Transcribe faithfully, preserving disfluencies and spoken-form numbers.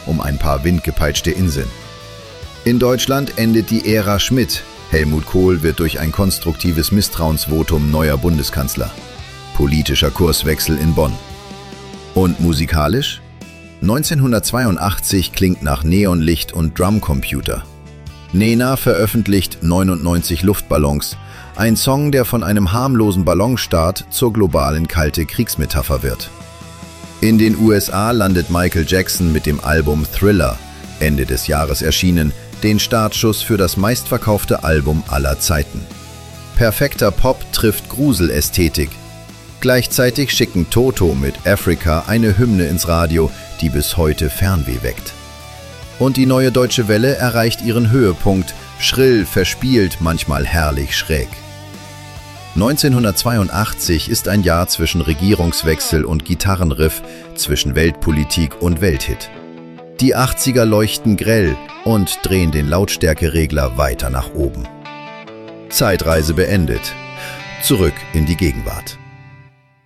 um ein paar windgepeitschte Inseln. In Deutschland endet die Ära Schmidt. Helmut Kohl wird durch ein konstruktives Misstrauensvotum neuer Bundeskanzler. Politischer Kurswechsel in Bonn. Und musikalisch? neunzehnhundertzweiundachtzig klingt nach Neonlicht und Drumcomputer. Nena veröffentlicht neunundneunzig Luftballons, ein Song, der von einem harmlosen Ballonstart zur globalen kalte Kriegsmetapher wird. In den U S A landet Michael Jackson mit dem Album Thriller, Ende des Jahres erschienen, den Startschuss für das meistverkaufte Album aller Zeiten. Perfekter Pop trifft Gruselästhetik. Gleichzeitig schicken Toto mit Africa eine Hymne ins Radio, die bis heute Fernweh weckt. Und die Neue Deutsche Welle erreicht ihren Höhepunkt, schrill, verspielt, manchmal herrlich schräg. neunzehnhundertzweiundachtzig ist ein Jahr zwischen Regierungswechsel und Gitarrenriff, zwischen Weltpolitik und Welthit. Die achtziger leuchten grell und drehen den Lautstärkeregler weiter nach oben. Zeitreise beendet. Zurück in die Gegenwart.